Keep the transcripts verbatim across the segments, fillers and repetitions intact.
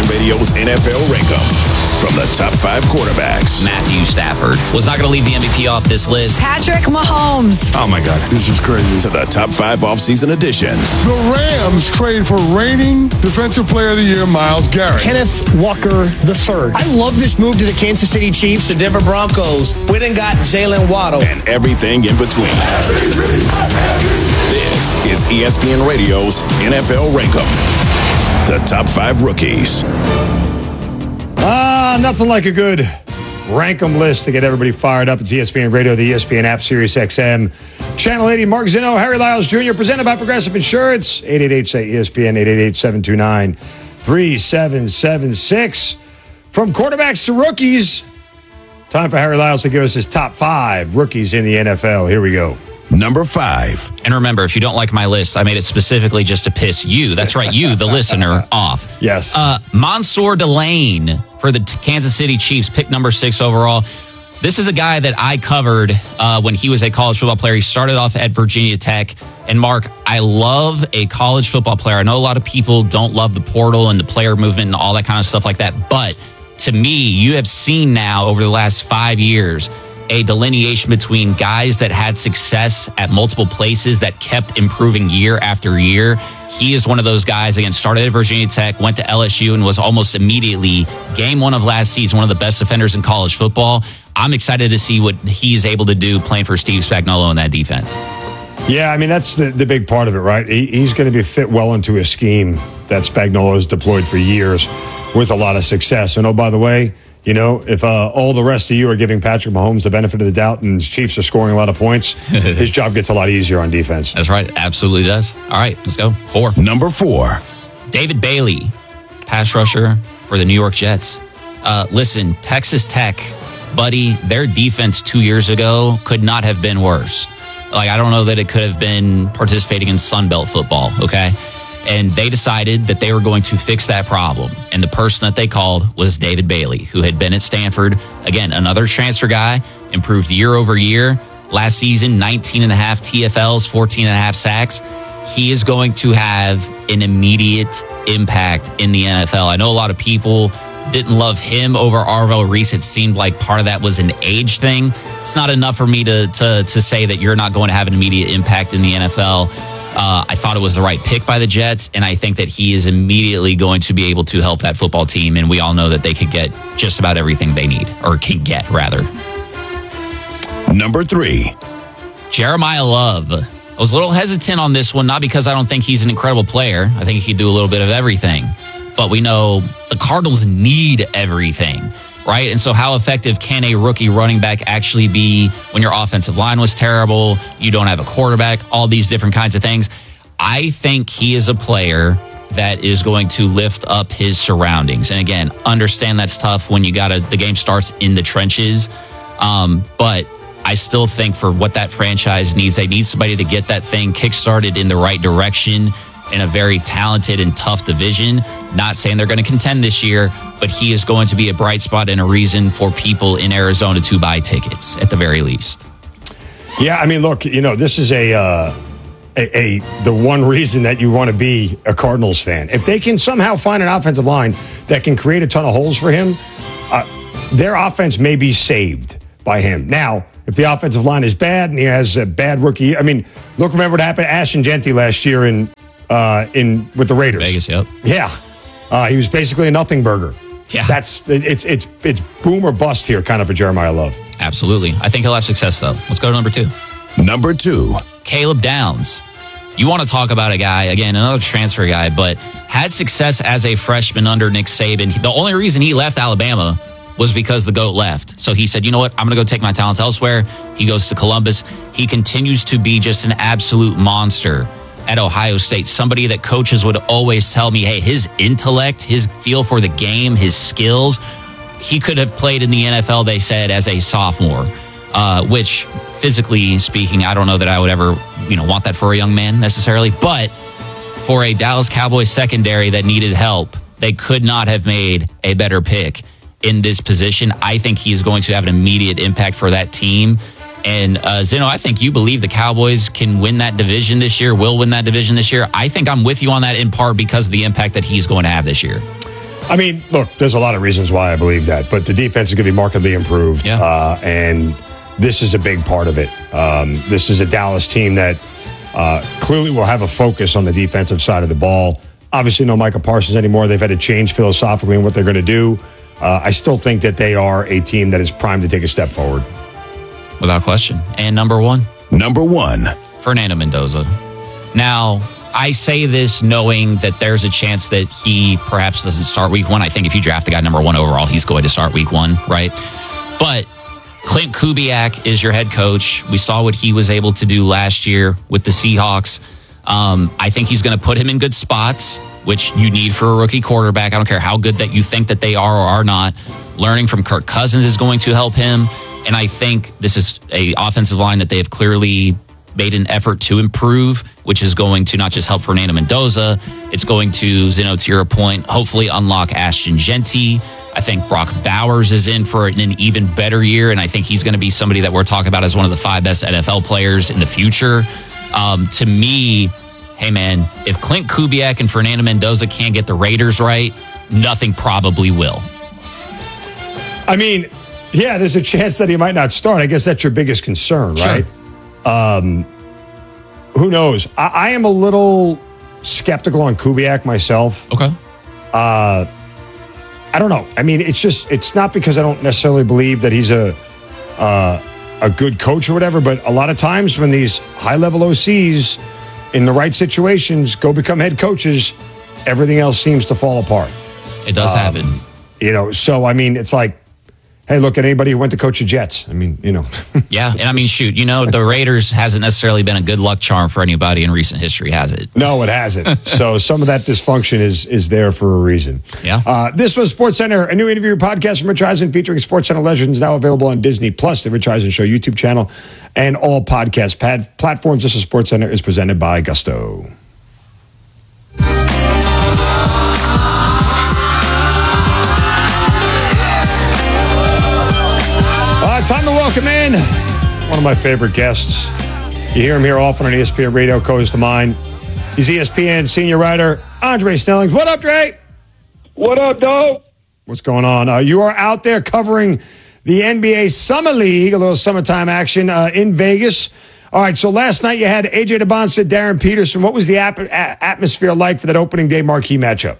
N Radio's N F L Rankum. From the top five quarterbacks. Matthew Stafford was not going to leave the M V P off this list. Patrick Mahomes. Oh, my God. This is crazy. To the top five offseason additions. The Rams trade for reigning Defensive Player of the Year, Myles Garrett. Kenneth Walker the third. I love this move to the Kansas City Chiefs. The Denver Broncos went and got Jalen Waddle. And everything in between. This is E S P N Radio's N F L Rankum. The top five rookies. Ah, nothing like a good rank 'em list to get everybody fired up. It's E S P N Radio, the E S P N app, Sirius X M. Channel eighty, Mark Zinno, Harry Lyles Junior, presented by Progressive Insurance. eight eight eight, say E S P N, eight eight eight, seven two nine, three seven seven six. From quarterbacks to rookies, time for Harry Lyles to give us his top five rookies in the N F L. Here we go. Number five. And remember, if you don't like my list, I made it specifically just to piss you. That's right, you, the listener, off. Yes. Uh, Mansour Delane for the Kansas City Chiefs, pick number six overall. This is a guy that I covered uh, when he was a college football player. He started off at Virginia Tech. And Mark, I love a college football player. I know a lot of people don't love the portal and the player movement and all that kind of stuff like that. But to me, you have seen now over the last five years a delineation between guys that had success at multiple places that kept improving year after year. He is one of those guys, again, started at Virginia Tech, went to L S U, and was almost immediately, game one of last season, one of the best defenders in college football. I'm excited to see what he's able to do playing for Steve Spagnuolo in that defense. Yeah, I mean, that's the, the big part of it, right? He, he's going to be fit well into a scheme that Spagnuolo has deployed for years with a lot of success. And oh, by the way, you know, if uh, all the rest of you are giving Patrick Mahomes the benefit of the doubt and the Chiefs are scoring a lot of points, his job gets a lot easier on defense. That's right. Absolutely does. All right, let's go. Four. Number four. David Bailey, pass rusher for the New York Jets. Uh, listen, Texas Tech, buddy, their defense two years ago could not have been worse. Like, I don't know that it could have been participating in Sun Belt football, okay? And they decided that they were going to fix that problem. And the person that they called was David Bailey, who had been at Stanford. Again, another transfer guy, improved year over year. Last season, nineteen and a half T F Ls, fourteen and a half sacks. He is going to have an immediate impact in the N F L. I know a lot of people didn't love him over Arvell Reese. It seemed like part of that was an age thing. It's not enough for me to, to, to say that you're not going to have an immediate impact in the N F L. Uh, I thought it was the right pick by the Jets, and I think that he is immediately going to be able to help that football team, and we all know that they could get just about everything they need, or can get, rather. Number three. Jeremiah Love. I was a little hesitant on this one, not because I don't think he's an incredible player. I think he could do a little bit of everything. But we know the Cardinals need everything, right? And so how effective can a rookie running back actually be when your offensive line was terrible, you don't have a quarterback, all these different kinds of things? I think he is a player that is going to lift up his surroundings. And again, understand that's tough when you got to, the game starts in the trenches. Um, but I still think for what that franchise needs, they need somebody to get that thing kickstarted in the right direction in a very talented and tough division. Not saying they're going to contend this year, but he is going to be a bright spot and a reason for people in Arizona to buy tickets at the very least. Yeah, I mean, look, you know, this is a, uh, a, a the one reason that you want to be a Cardinals fan. If they can somehow find an offensive line that can create a ton of holes for him, uh, their offense may be saved by him. Now, if the offensive line is bad and he has a bad rookie, I mean, look, remember what happened to Ashton Genty last year in uh, in with the Raiders. Vegas, yep. Yeah, uh, he was basically a nothing burger. Yeah, that's it's it's it's boom or bust here, kind of for Jeremiah Love. Absolutely, I think he'll have success though. Let's go to number two. Number two, Caleb Downs. You want to talk about a guy, again, another transfer guy, but had success as a freshman under Nick Saban. The only reason he left Alabama was because the GOAT left. So he said, you know what, I'm going to go take my talents elsewhere. He goes to Columbus. He continues to be just an absolute monster at Ohio State. Somebody that coaches would always tell me, hey, his intellect, his feel for the game, his skills, he could have played in the N F L, they said, as a sophomore, uh, which physically speaking, I don't know that I would ever, you know, want that for a young man necessarily. But for a Dallas Cowboys secondary that needed help, they could not have made a better pick in this position. I think he is going to have an immediate impact for that team. And uh, Zeno, I think you believe the Cowboys can win that division this year, will win that division this year. I think I'm with you on that in part because of the impact that he's going to have this year. I mean, look, there's a lot of reasons why I believe that, but the defense is going to be markedly improved, Yeah. uh, and this is a big part of it. Um, this is a Dallas team that uh, clearly will have a focus on the defensive side of the ball. Obviously, no Micah Parsons anymore. They've had to change philosophically in what they're going to do. Uh, I still think that they are a team that is primed to take a step forward. Without question. And number one? Number one. Fernando Mendoza. Now, I say this knowing that there's a chance that he perhaps doesn't start week one. I think if you draft a guy number one overall, he's going to start week one, right? But Clint Kubiak is your head coach. We saw what he was able to do last year with the Seahawks. Um, I think he's going to put him in good spots, which you need for a rookie quarterback. I don't care how good that you think that they are or are not. Learning from Kirk Cousins is going to help him. And I think this is a offensive line that they have clearly made an effort to improve, which is going to not just help Fernando Mendoza, it's going to, Zeno, to your point, hopefully unlock Ashton Genty. I think Brock Bowers is in for an even better year, and I think he's going to be somebody that we're talking about as one of the five best N F L players in the future. Um, to me, hey, man, if Clint Kubiak and Fernando Mendoza can't get the Raiders right, nothing probably will. I mean, yeah, there's a chance that he might not start. I guess that's your biggest concern, Sure. right? Um, who knows? I, I am a little skeptical on Kubiak myself. Okay. Uh, I don't know. I mean, it's just, it's not because I don't necessarily believe that he's a uh, a good coach or whatever, but a lot of times when these high-level O Cs in the right situations go become head coaches, everything else seems to fall apart. It does Um, happen. You know, so, I mean, it's like, hey, look at anybody who went to coach the Jets. I mean, you know. Yeah, and I mean, shoot, you know, the Raiders hasn't necessarily been a good luck charm for anybody in recent history, has it? No, it hasn't. So some of that dysfunction is is there for a reason. Yeah. Uh, this was SportsCenter, a new interview podcast from Rich Eisen featuring SportsCenter legends, now available on Disney Plus, the Rich Eisen Show YouTube channel, and all podcast pad- platforms. This is SportsCenter is presented by Gusto. Uh, time to welcome in one of my favorite guests. You hear him here often on E S P N Radio, co-host of mine. He's E S P N senior writer, Andre Snellings. What up, Dre? What up, dog? What's going on? Uh, you are out there covering the N B A Summer League, a little summertime action uh, in Vegas. All right, so last night you had A J DeBonsa, Darren Peterson. What was the ap- a- atmosphere like for that opening day marquee matchup?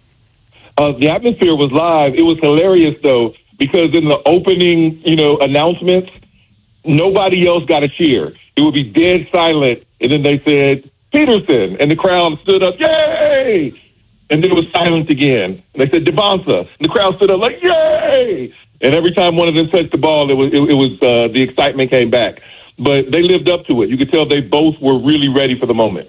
Uh, the atmosphere was live. It was hilarious, though, because in the opening, you know, announcements, nobody else got a cheer. It would be dead silent, and then they said, Peterson, and the crowd stood up, yay! And then it was silent again. And they said, DeBonsa, and the crowd stood up like, yay! And every time one of them touched the ball, it was, it, it was uh, the excitement came back. But they lived up to it. You could tell they both were really ready for the moment.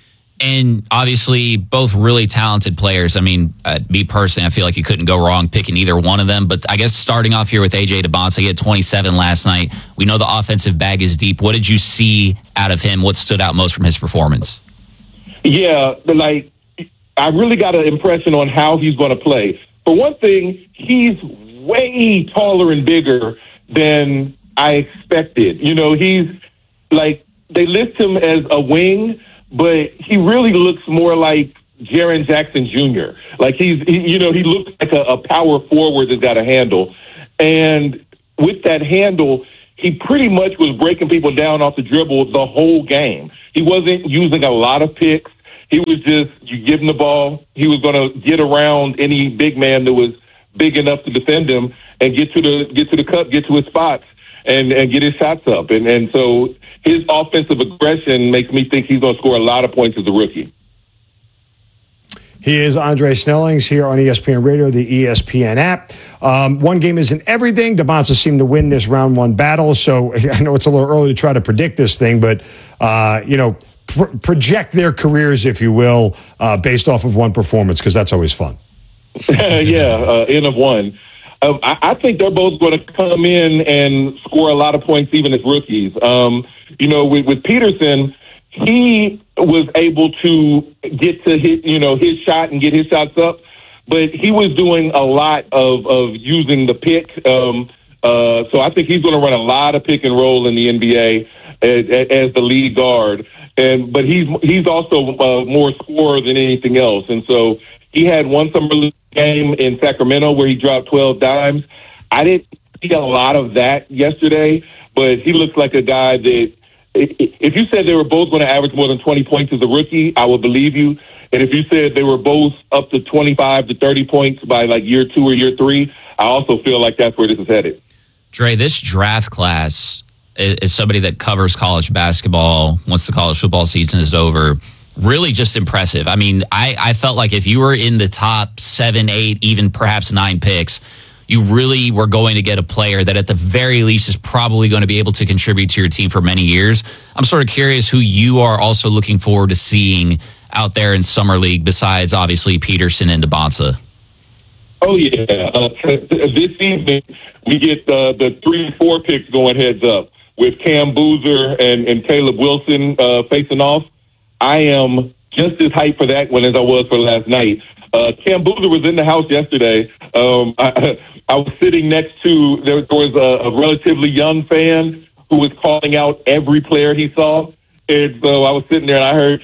And obviously, both really talented players. I mean, uh, me personally, I feel like you couldn't go wrong picking either one of them. But I guess starting off here with A J DeBonsa, he had twenty-seven last night. We know the offensive bag is deep. What did you see out of him? What stood out most from his performance? Yeah, like, I really got an impression on how he's going to play. For one thing, he's way taller and bigger than I expected. You know, he's like, they list him as a wing, but he really looks more like Jaren Jackson Junior Like he's, he, you know, he looks like a, a power forward that's got a handle. And with that handle, he pretty much was breaking people down off the dribble the whole game. He wasn't using a lot of picks. He was just, you give him the ball, he was going to get around any big man that was big enough to defend him and get to the get to the cup, get to his spots, and, and get his shots up. And, and so his offensive aggression makes me think he's going to score a lot of points as a rookie. He is Andre Snellings here on E S P N Radio, the E S P N app. Um, one game isn't everything. DeBonsa seemed to win this round one battle, so I know it's a little early to try to predict this thing, but, uh, you know, pr- project their careers, if you will, uh, based off of one performance, because that's always fun. yeah, uh, N of one. Um, I, I think they're both going to come in and score a lot of points, even as rookies. Um, you know, with, with Peterson, he was able to get to his, you know, his shot and get his shots up, but he was doing a lot of, of using the pick. Um, uh, so I think he's going to run a lot of pick and roll in the N B A as, as the lead guard. And but he's he's also uh, more scorer than anything else, and so he had one summer league game in Sacramento where he dropped twelve dimes. I didn't see a lot of that yesterday, but he looks like a guy that if you said they were both going to average more than twenty points as a rookie, I would believe you. And if you said they were both up to twenty-five to thirty points by like year two or year three, I also feel like that's where this is headed. Dre, this draft class is, is somebody that covers college basketball once the college football season is over. Really just impressive. I mean, I, I felt like if you were in the top seven, eight, even perhaps nine picks, you really were going to get a player that at the very least is probably going to be able to contribute to your team for many years. I'm sort of curious who you are also looking forward to seeing out there in Summer League besides, obviously, Peterson and DeBonsa. Oh, yeah. Uh, this evening, we get uh, the three and four picks going heads up with Cam Boozer and, and Caleb Wilson uh, facing off. I am just as hyped for that one as I was for last night. Uh, Cam Boozer was in the house yesterday. Um, I, I was sitting next to, there was a, a relatively young fan who was calling out every player he saw. And so I was sitting there and I heard,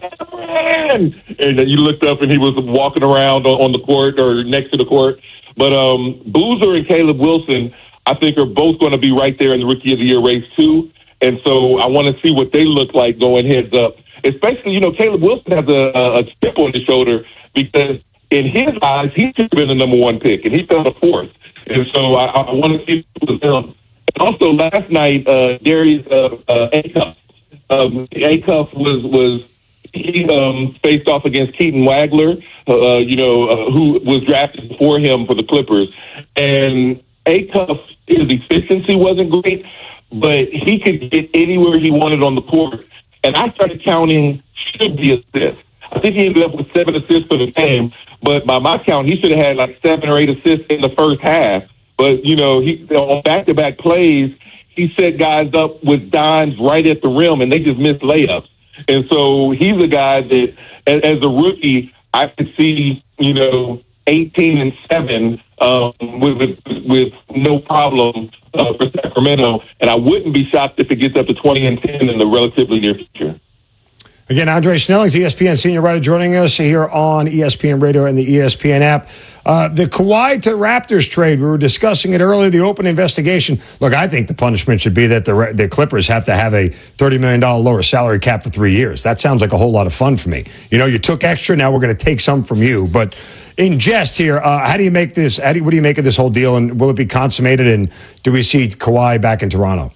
and then you looked up and he was walking around on, on the court or next to the court. But um, Boozer and Caleb Wilson, I think, are both going to be right there in the Rookie of the Year race, too. And so I want to see what they look like going heads up. Especially, you know, Caleb Wilson has a, a chip on his shoulder because in his eyes, he should have been the number one pick, and he fell to fourth. And so I, I want to see what was done. And also last night, uh, Darius uh, uh, Acuff, um, Acuff was was he um, faced off against Keaton Wagler, uh, you know, uh, who was drafted before him for the Clippers. And Acuff, his efficiency wasn't great, but he could get anywhere he wanted on the court. And I started counting should be assists. I think he ended up with seven assists for the game, but by my count, he should have had like seven or eight assists in the first half. But, you know, he on back-to-back plays, he set guys up with dimes right at the rim, and they just missed layups. And so he's a guy that, as a rookie, I could see, you know, eighteen and seven um, with, with with no problem uh, for Sacramento. And I wouldn't be shocked if it gets up to twenty and ten in the relatively near future. Again, Andre Snelling's E S P N senior writer joining us here on E S P N Radio and the E S P N app. Uh, the Kawhi to Raptors trade, we were discussing it earlier, the open investigation. Look, I think the punishment should be that the, the Clippers have to have a thirty million dollars lower salary cap for three years. That sounds like a whole lot of fun for me. You know, you took extra, now we're going to take some from you. But in jest here, uh, how do you make this, how do you, what do you make of this whole deal, and will it be consummated, and do we see Kawhi back in Toronto?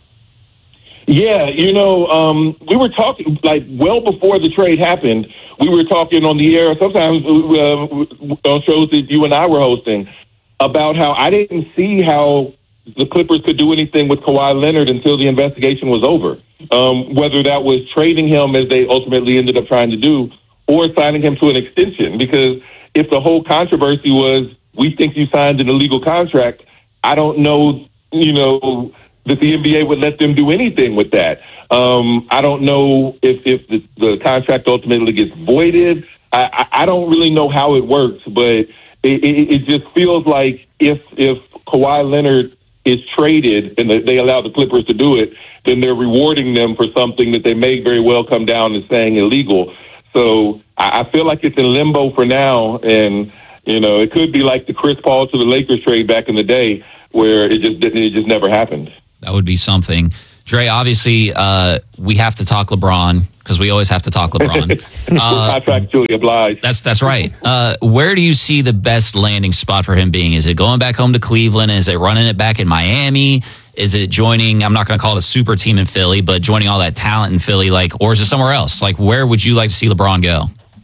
Yeah, you know, um, we were talking, like, well before the trade happened, we were talking on the air, sometimes uh, on shows that you and I were hosting, about how I didn't see how the Clippers could do anything with Kawhi Leonard until the investigation was over. Um, whether that was trading him, as they ultimately ended up trying to do, or signing him to an extension. Because if the whole controversy was, we think you signed an illegal contract, I don't know, you know, that the N B A would let them do anything with that. Um, I don't know if, if the, the contract ultimately gets voided. I, I, I don't really know how it works, but it, it, it just feels like if if Kawhi Leonard is traded and they allow the Clippers to do it, then they're rewarding them for something that they may very well come down as saying illegal. So I, I feel like it's in limbo for now, and you know it could be like the Chris Paul to the Lakers trade back in the day, where it just didn't, it just never happened. That would be something. Dre, obviously, uh, we have to talk LeBron because we always have to talk LeBron. Uh, Contractually obliged. That's that's right. Uh, where do you see the best landing spot for him being? Is it going back home to Cleveland? Is it running it back in Miami? Is it joining, I'm not going to call it a super team in Philly, but joining all that talent in Philly? Like, or is it somewhere else? Like, where would you like to see LeBron go?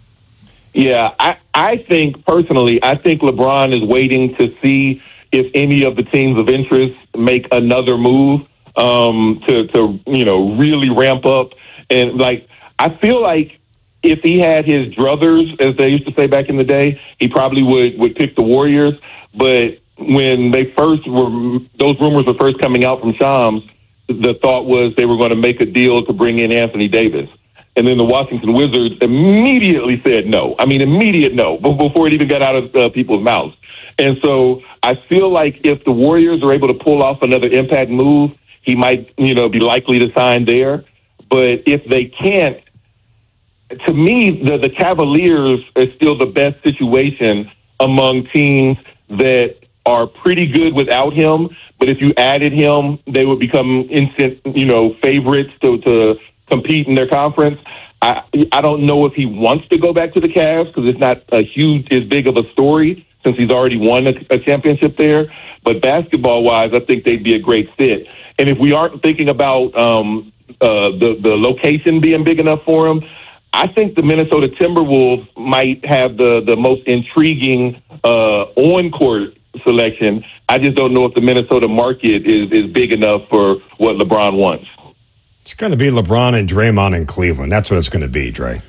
Yeah, I, I think personally, I think LeBron is waiting to see if any of the teams of interest make another move um, to, to, you know, really ramp up. And, like, I feel like if he had his druthers, as they used to say back in the day, he probably would, would pick the Warriors. But when they first were, those rumors were first coming out from Shams, the thought was they were going to make a deal to bring in Anthony Davis. And then the Washington Wizards immediately said no. I mean, immediate no, before it even got out of uh, people's mouths. And so I feel like if the Warriors are able to pull off another impact move, he might, you know, be likely to sign there. But if they can't, to me, the, the Cavaliers are still the best situation among teams that are pretty good without him, but if you added him, they would become instant, you know, favorites to, to compete in their conference. I I don't know if he wants to go back to the Cavs because it's not a huge, as big of a story since he's already won a, a championship there. But basketball-wise, I think they'd be a great fit. And if we aren't thinking about um, uh, the the location being big enough for him, I think the Minnesota Timberwolves might have the the most intriguing uh, on-court selection. I just don't know if the Minnesota market is, is big enough for what LeBron wants. It's going to be LeBron and Draymond in Cleveland. That's what it's going to be, Dre.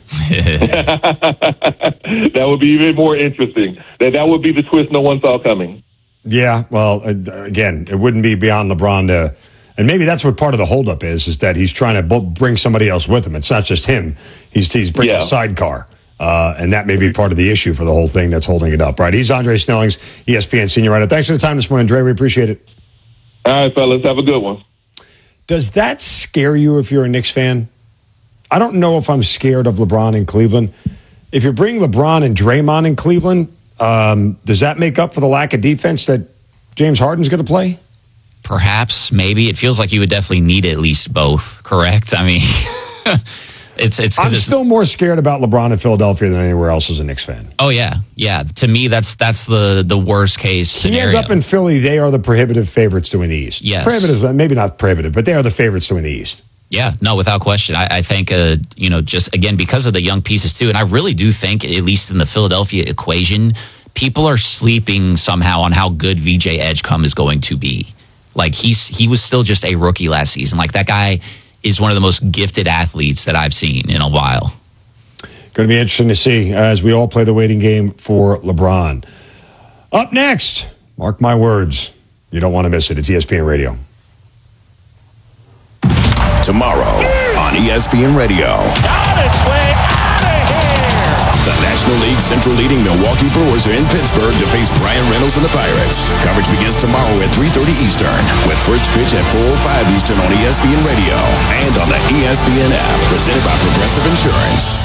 That would be even more interesting. That that would be the twist no one saw coming. Yeah, well, uh, again, it wouldn't be beyond LeBron to, and maybe that's what part of the holdup is, is that he's trying to bring somebody else with him. It's not just him. He's he's bringing Yeah. a sidecar. Uh, and that may be part of the issue for the whole thing that's holding it up, right? He's Andre Snellings, E S P N senior writer. Thanks for the time this morning, Dre. We appreciate it. All right, fellas, have a good one. Does that scare you if you're a Knicks fan? I don't know if I'm scared of LeBron in Cleveland. If you bring LeBron and Draymond in Cleveland, um, does that make up for the lack of defense that James Harden's going to play? Perhaps, maybe. It feels like you would definitely need at least both, correct? I mean, it's it's. I'm it's, still more scared about LeBron in Philadelphia than anywhere else as a Knicks fan. Oh, yeah. Yeah. To me, that's that's the, the worst case scenario. He ends up in Philly, they are the prohibitive favorites to win the East. Yes. Prohibitive, maybe not prohibitive, but they are the favorites to win the East. Yeah, no, without question. I, I think, uh, you know, just again, because of the young pieces too, and I really do think, at least in the Philadelphia equation, people are sleeping somehow on how good V J Edgecombe is going to be. Like, he's he was still just a rookie last season. Like, that guy is one of the most gifted athletes that I've seen in a while. Going to be interesting to see as we all play the waiting game for LeBron. Up next, mark my words, you don't want to miss it. It's E S P N Radio. Tomorrow on E S P N Radio. On its way out of here! The National League Central leading Milwaukee Brewers are in Pittsburgh to face Brian Reynolds and the Pirates. Coverage begins tomorrow at three thirty Eastern, with first pitch at four oh five Eastern on E S P N Radio and on the E S P N app, presented by Progressive Insurance.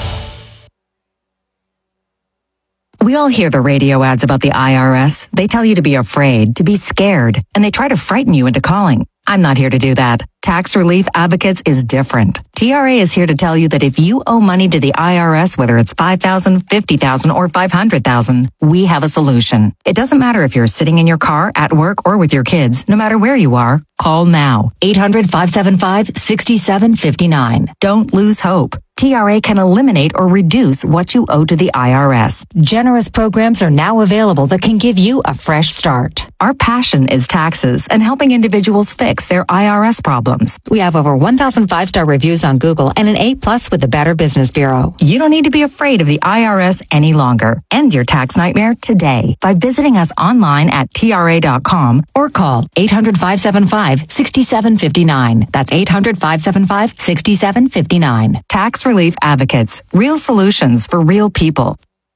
We all hear the radio ads about the I R S. They tell you to be afraid, to be scared, and they try to frighten you into calling. I'm not here to do that. Tax Relief Advocates is different. T R A is here to tell you that if you owe money to the I R S, whether it's five thousand dollars, fifty thousand dollars, or five hundred thousand dollars, we have a solution. It doesn't matter if you're sitting in your car, at work, or with your kids. No matter where you are, call now. eight hundred, five seven five, six seven five nine. Don't lose hope. T R A can eliminate or reduce what you owe to the I R S. Generous programs are now available that can give you a fresh start. Our passion is taxes and helping individuals fix their I R S problems. We have over one thousand five-star reviews on Google and an A plus with the Better Business Bureau. You don't need to be afraid of the I R S any longer. End your tax nightmare today by visiting us online at T R A dot com or call eight hundred, five seven five, six seven five nine. That's eight hundred, five seven five, six seven five nine. Tax Relief Advocates. Real solutions for real people.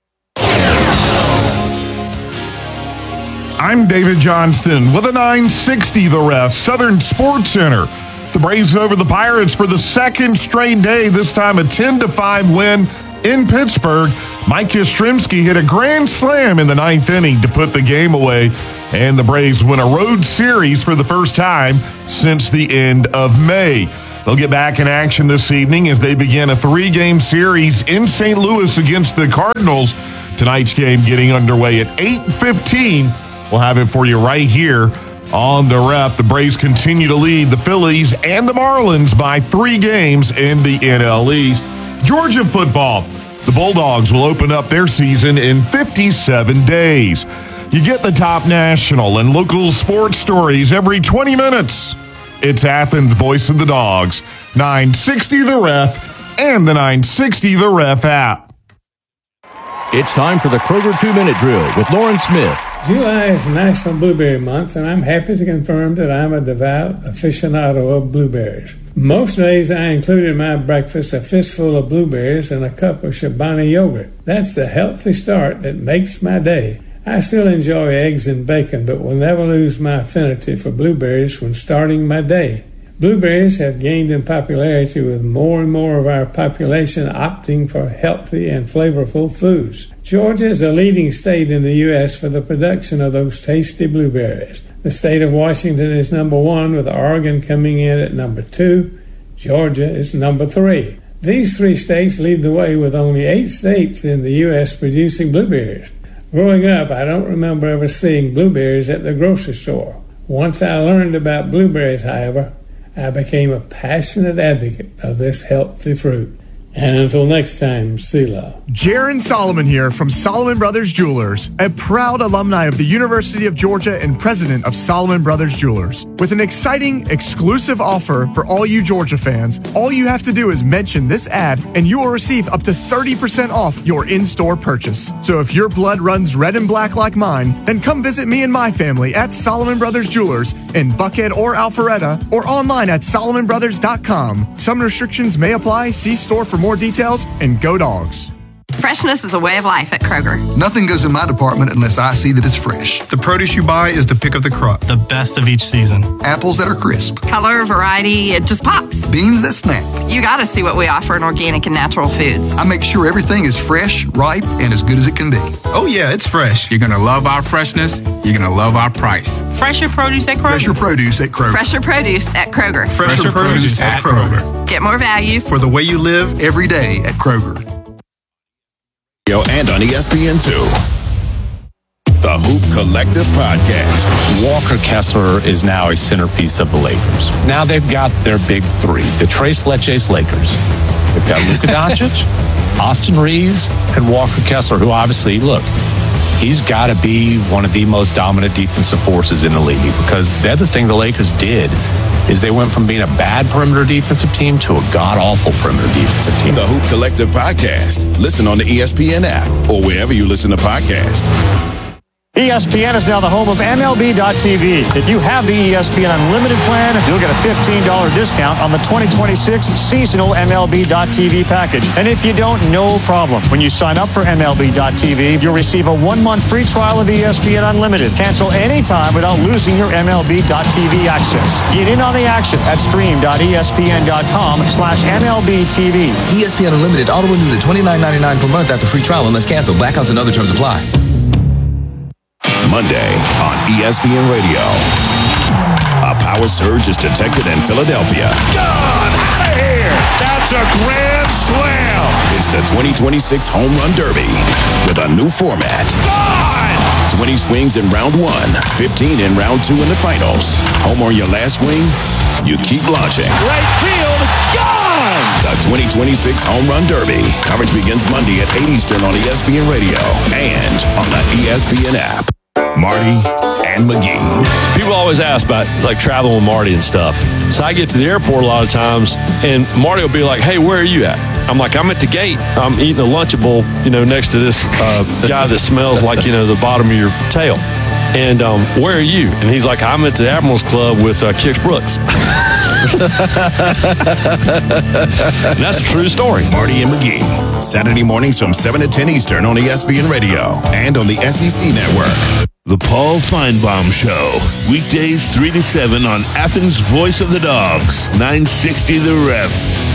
I'm David Johnston with a nine sixty The Ref, Southern Sports Center. The Braves over the Pirates for the second straight day, this time a ten to five win in Pittsburgh. Mike Yastrzemski hit a grand slam in the ninth inning to put the game away, and the Braves win a road series for the first time since the end of May. They'll get back in action this evening as they begin a three-game series in Saint Louis against the Cardinals. Tonight's game getting underway at eight fifteen. We'll have it for you right here on the Ref. The Braves continue to lead the Phillies and the Marlins by three games in the N L East. Georgia football. The Bulldogs will open up their season in fifty-seven days. You get the top national and local sports stories every twenty minutes. It's Athens' Voice of the Dogs, nine sixty The Ref, and the nine sixty The Ref app. It's time for the Kroger two-minute drill with Lauren Smith. July is National Blueberry Month, and I'm happy to confirm that I'm a devout aficionado of blueberries. Most days I include in my breakfast a fistful of blueberries and a cup of Chobani yogurt. That's the healthy start that makes my day. I still enjoy eggs and bacon, but will never lose my affinity for blueberries when starting my day. Blueberries have gained in popularity with more and more of our population opting for healthy and flavorful foods. Georgia is a leading state in the U S for the production of those tasty blueberries. The state of Washington is number one, with Oregon coming in at number two. Georgia is number three. These three states lead the way with only eight states in the U S producing blueberries. Growing up, I don't remember ever seeing blueberries at the grocery store. Once I learned about blueberries, however, I became a passionate advocate of this healthy fruit. And until next time, Selah. Jaron Solomon here from Solomon Brothers Jewelers, a proud alumni of the University of Georgia and president of Solomon Brothers Jewelers. With an exciting, exclusive offer for all you Georgia fans, all you have to do is mention this ad and you will receive up to thirty percent off your in-store purchase. So if your blood runs red and black like mine, then come visit me and my family at Solomon Brothers Jewelers in Buckhead or Alpharetta, or online at solomon brothers dot com. Some restrictions may apply. See store for more details, and go Dogs. Freshness is a way of life at Kroger. Nothing goes in my department unless I see that it's fresh. The produce you buy is the pick of the crop. The best of each season. Apples that are crisp. Color, variety, it just pops. Beans that snap. You gotta see what we offer in organic and natural foods. I make sure everything is fresh, ripe, and as good as it can be. Oh yeah, it's fresh. You're gonna love our freshness. You're gonna love our price. Fresher produce at Kroger. Fresher produce at Kroger. Fresher produce at Kroger. Fresher, Fresher produce, produce at Kroger. Kroger. Get more value for the way you live every day at Kroger. And on E S P N two. The Hoop Collective Podcast. Walker Kessler is now a centerpiece of the Lakers. Now they've got their big three, the Tres Leches Lakers. They've got Luka Doncic, Austin Reeves, and Walker Kessler, who obviously, look, he's got to be one of the most dominant defensive forces in the league, because the other thing the Lakers did is they went from being a bad perimeter defensive team to a god-awful perimeter defensive team. The Hoop Collective Podcast. Listen on the E S P N app or wherever you listen to podcasts. E S P N is now the home of M L B dot T V. If you have the E S P N Unlimited plan, you'll get a fifteen dollars discount on the twenty twenty-six seasonal M L B dot T V package. And if you don't, no problem. When you sign up for M L B dot T V, you'll receive a one-month free trial of E S P N Unlimited. Cancel anytime without losing your M L B dot T V access. Get in on the action at stream dot E S P N dot com slash M L B T V. E S P N Unlimited auto renews at twenty-nine ninety-nine per month after free trial unless canceled. Blackouts and other terms apply. Monday on E S P N Radio. A power surge is detected in Philadelphia. Gone out of here! That's a grand slam! It's the twenty twenty-six Home Run Derby with a new format. Gone! twenty swings in round one, fifteen in round two in the finals. Home on your last swing, you keep launching. Right field, gone! The twenty twenty-six Home Run Derby. Coverage begins Monday at eight Eastern on E S P N Radio and on the E S P N app. Marty and McGee. People always ask about like traveling with Marty and stuff. So I get to the airport a lot of times, and Marty will be like, "Hey, where are you at?" I'm like, "I'm at the gate. I'm eating a Lunchable, you know, next to this uh, guy that smells like, you know, the bottom of your tail." And um, where are you? And he's like, "I'm at the Admirals Club with uh, Kix Brooks." And that's a true story. Marty and McGee. Saturday mornings from seven to ten Eastern on E S P N Radio and on the S E C Network. The Paul Feinbaum Show. Weekdays three to seven on Athens' Voice of the Dogs. nine sixty The Ref.